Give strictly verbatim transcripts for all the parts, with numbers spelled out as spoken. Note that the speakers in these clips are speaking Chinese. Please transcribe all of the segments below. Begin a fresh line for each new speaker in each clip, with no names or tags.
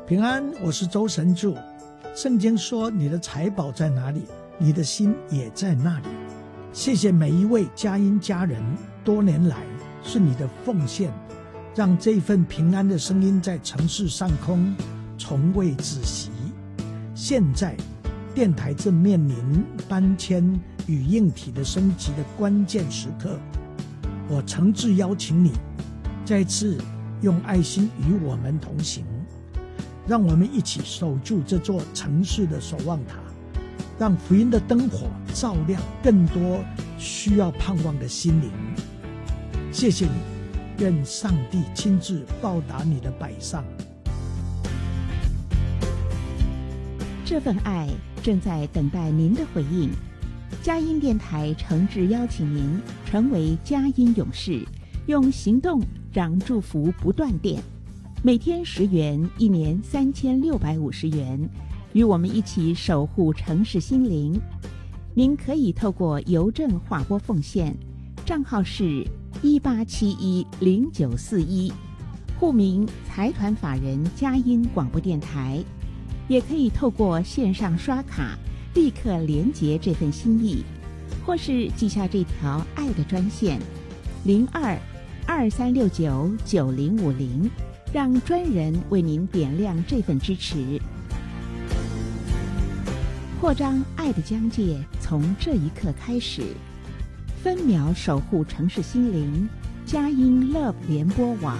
平安，我是周神助。圣经说，你的财宝在哪里，你的心也在那里。谢谢每一位佳音家人，多年来是你的奉献，让这份平安的声音在城市上空从未止息。现在电台正面临搬迁与硬体的升级的关键时刻，我诚挚邀请你再次用爱心与我们同行，让我们一起守住这座城市的守望塔，让福音的灯火照亮更多需要盼望的心灵。谢谢你，愿上帝亲自报答你的摆上。
这份爱正在等待您的回应。佳音电台诚挚邀请您成为佳音勇士，用行动让祝福不断电。每天十元，一年三千六百五十元，与我们一起守护城市心灵。您可以透过邮政划拨奉献，账号是一八七一零九四一，户名财团法人佳音广播电台。也可以透过线上刷卡立刻连结这份心意，或是记下这条爱的专线零二二三六九九零五零，让专人为您点亮这份支持。扩张爱的疆界从这一刻开始，分秒守护城市心灵，佳音 Love 联播网。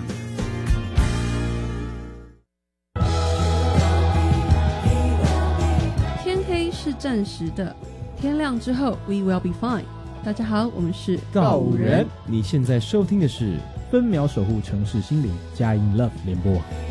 是暂时的，天亮之后 we will be fine。 大家好，我们是
告五人，你现在收听的是分秒守护城市心灵佳音 Love 联播网。